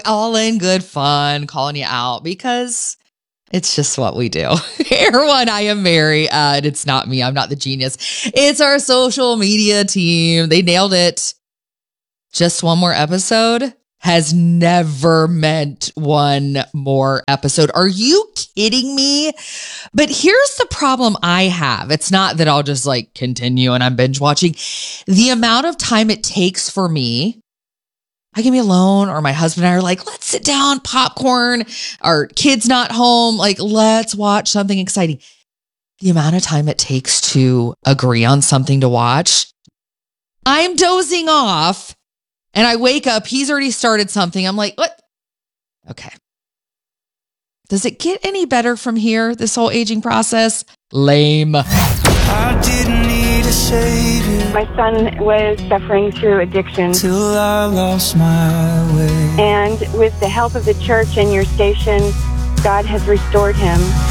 All in good fun, calling you out because it's just what we do. Everyone, I am Mary, and it's not me. I'm not the genius. It's our social media team. They nailed it. Just one more episode has never meant one more episode. Are you kidding me? But here's the problem I have. It's not that I'll just like continue and I'm binge watching. The amount of time it takes for me, I can be alone or my husband and I are like, let's sit down, popcorn, our kid's not home. Like, let's watch something exciting. The amount of time it takes to agree on something to watch, I'm dozing off and I wake up. He's already started something. I'm like, what? Okay. Does it get any better from here? This whole aging process? Lame. I didn't need a savior. My son was suffering through addiction. Till I lost my way. And with the help of the church and your station, God has restored him.